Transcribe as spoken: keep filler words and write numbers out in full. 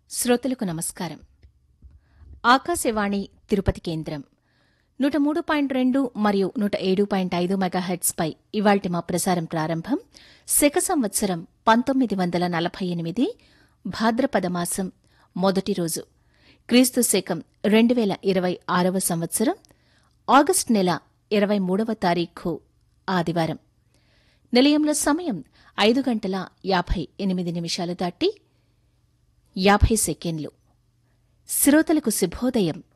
శ్రోతలకు నమస్కారం. ఆకాశవాణి తిరుపతి కేంద్రం నూట మూడు పాయింట్ రెండు మరియు నూట ఏడు పాయింట్ ఐదు మెగాహెర్ట్స్పై ఇవాల్టి మా ప్రసారం ప్రారంభం. శక సంవత్సరం పంతొమ్మిది వందల నలభై ఎనిమిది భాద్రపద మాసం మొదటి రోజు, క్రీస్తు శకం రెండు వేల ఇరవై ఆరవ సంవత్సరం ఆగస్టు నెల ఇరవై మూడవ తారీఖు ఆదివారం. నిలయంలో సమయం ఐదు గంటల యాభై ఎనిమిది నిమిషాలు దాటి యాభై సెకండ్లు. శ్రోతలకు శుభోదయం.